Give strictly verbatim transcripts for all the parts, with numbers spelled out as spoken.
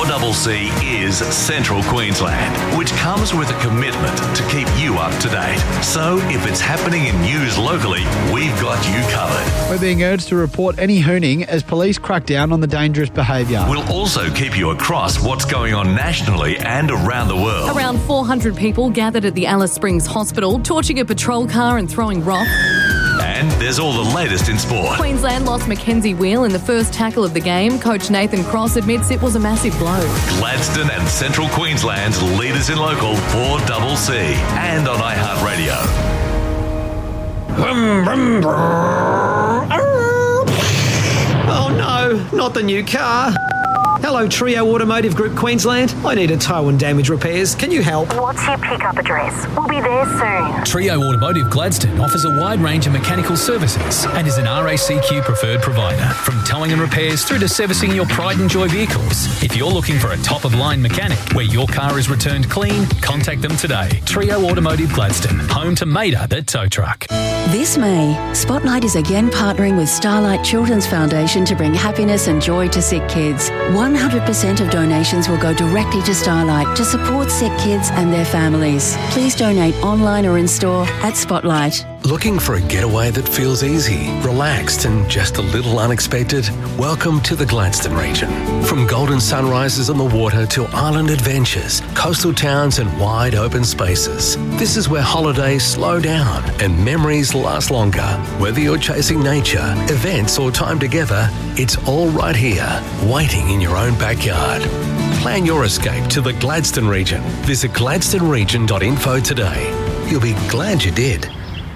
C C is Central Queensland, which comes with a commitment to keep you up to date. So if it's happening in news locally, we've got you covered. We're being urged to report any hooning as police crack down on the dangerous behaviour. We'll also keep you across what's going on nationally and around the world. Around four hundred people gathered at the Alice Springs Hospital, torching a patrol car and throwing rocks. And there's all the latest in sport. Queensland lost Mackenzie Wheel in the first tackle of the game. Coach Nathan Cross admits it was a massive blow. Gladstone and Central Queensland's leaders in local four C C and on iHeartRadio. Oh no, not the new car. Hello, Trio Automotive Group Queensland. I need a tow and damage repairs. Can you help? What's your pickup address? We'll be there soon. Trio Automotive Gladstone offers a wide range of mechanical services and is an R A C Q preferred provider. From towing and repairs through to servicing your pride and joy vehicles. If you're looking for a top-of-line mechanic where your car is returned clean, contact them today. Trio Automotive Gladstone, home to Mater the tow truck. This May, Spotlight is again partnering with Starlight Children's Foundation to bring happiness and joy to sick kids. one hundred percent of donations will go directly to Starlight to support sick kids and their families. Please donate online or in store at Spotlight. Looking for a getaway that feels easy, relaxed and just a little unexpected? Welcome to the Gladstone region. From golden sunrises on the water to island adventures, coastal towns and wide open spaces. This is where holidays slow down and memories last longer. Whether you're chasing nature, events or time together, it's all right here, waiting in your own backyard. Plan your escape to the Gladstone region. Visit gladstone region dot info today. You'll be glad you did.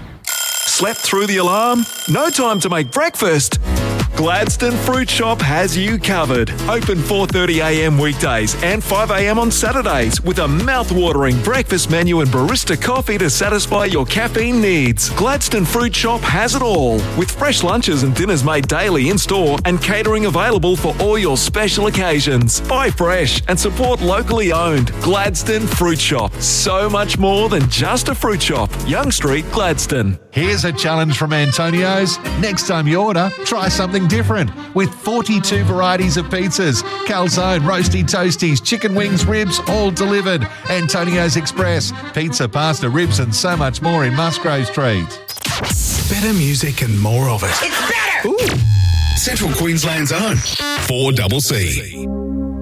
Slept through the alarm? No time to make breakfast? Gladstone Fruit Shop has you covered. Open four thirty a m weekdays and five a m on Saturdays with a mouth-watering breakfast menu and barista coffee to satisfy your caffeine needs. Gladstone Fruit Shop has it all, with fresh lunches and dinners made daily in-store and catering available for all your special occasions. Buy fresh and support locally owned. Gladstone Fruit Shop. So much more than just a fruit shop. Young Street, Gladstone. Here's a challenge from Antonio's. Next time you order, try something different with forty-two varieties of pizzas, calzone, roasty toasties, chicken wings, ribs, all delivered. Antonio's Express, pizza, pasta, ribs and so much more in Musgrave Street. Better music and more of it. It's better! Ooh. Central Queensland's own four C C.